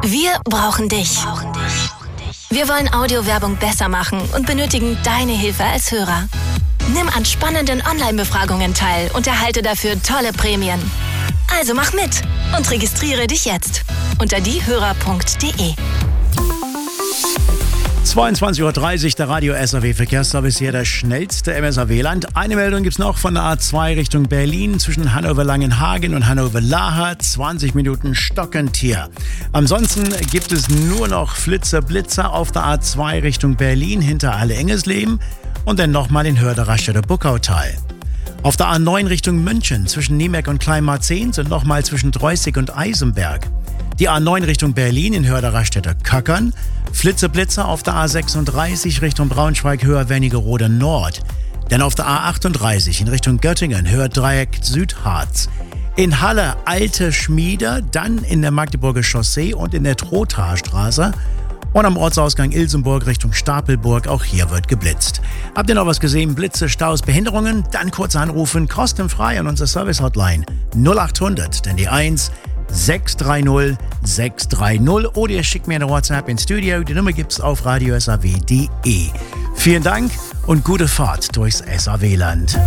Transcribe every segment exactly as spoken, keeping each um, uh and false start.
Wir brauchen dich. Wir wollen Audiowerbung besser machen und benötigen deine Hilfe als Hörer. Nimm an spannenden Online-Befragungen teil und erhalte dafür tolle Prämien. Also mach mit und registriere dich jetzt unter diehörer punkt de. zweiundzwanzig Uhr dreißig, der Radio S A W Verkehrsservice, hier der schnellste M S A W-Land. Eine Meldung gibt's noch von der A zwei Richtung Berlin zwischen Hannover-Langenhagen und Hannover-Laher. zwanzig Minuten stockend hier. Ansonsten gibt es nur noch Flitzer, Blitzer auf der A zwei Richtung Berlin hinter Halle-Engesleben und dann nochmal in Hörde-Raststätter Buckautal. Auf der A neun Richtung München zwischen Niemek und Kleinmarzehns und nochmal zwischen Dreußig und Eisenberg. Die A neun Richtung Berlin in Hörde-Raststätter Köckern. Flitzeblitzer auf der A sechsunddreißig Richtung Braunschweig Höher Wernigerode Nord. Dann auf der A achtunddreißig in Richtung Göttingen Höherdreieck Südharz. In Halle Alte Schmieder, dann in der Magdeburger Chaussee und in der Trothaarstraße. Und am Ortsausgang Ilsenburg Richtung Stapelburg, auch hier wird geblitzt. Habt ihr noch was gesehen? Blitze, Staus, Behinderungen? Dann kurz anrufen, kostenfrei an unsere Service-Hotline null achthundert, denn die eins sechs drei null sechs drei null oder ihr schickt mir eine WhatsApp ins Studio. Die Nummer gibt's auf radio s a w punkt de. Vielen Dank und gute Fahrt durchs S A W-Land.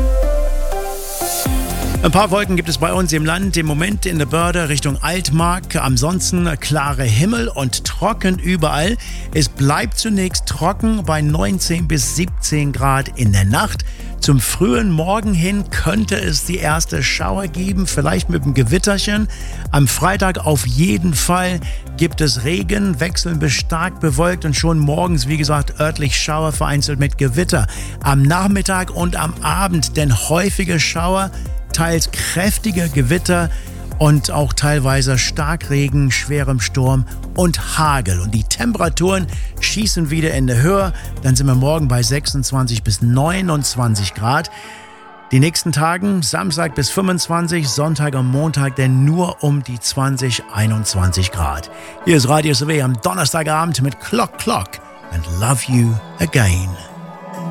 Ein paar Wolken gibt es bei uns im Land, im Moment in der Börde Richtung Altmark. Ansonsten klare Himmel und trocken überall. Es bleibt zunächst trocken bei neunzehn bis siebzehn Grad in der Nacht. Zum frühen Morgen hin könnte es die erste Schauer geben, vielleicht mit einem Gewitterchen. Am Freitag auf jeden Fall gibt es Regen, wechseln bis stark bewölkt und schon morgens, wie gesagt, örtlich Schauer vereinzelt mit Gewitter. Am Nachmittag und am Abend denn häufige Schauer, teils kräftige Gewitter und auch teilweise Starkregen, schwerem Sturm und Hagel. Und die Temperaturen schießen wieder in die Höhe. Dann sind wir morgen bei sechsundzwanzig bis neunundzwanzig Grad. Die nächsten Tagen, Samstag bis fünfundzwanzig, Sonntag und Montag dann nur um die zwanzig, einundzwanzig Grad. Hier ist Radio S A W am Donnerstagabend mit Clock Clock and Love You Again.